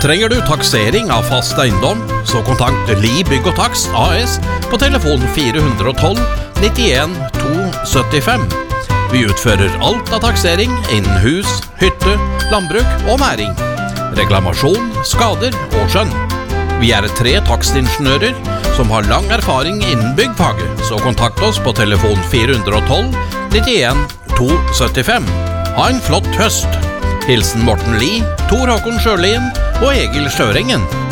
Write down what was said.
Trenger du taksering av fast eiendom, så kontakt Li Bygg og Takst AS på telefon 412 91 275. Vi utfører alt av taksering innen hus, hytte, landbruk og næring. Reklamasjon, skader og skjønn. Vi er 3 takstingeniører som har lang erfaring innen byggfaget, så kontakt oss på telefon 412 91 275. Ha en flott høst! Hilsen Morten Li, Tor Håkon Sjølien og Egil Sjørengen.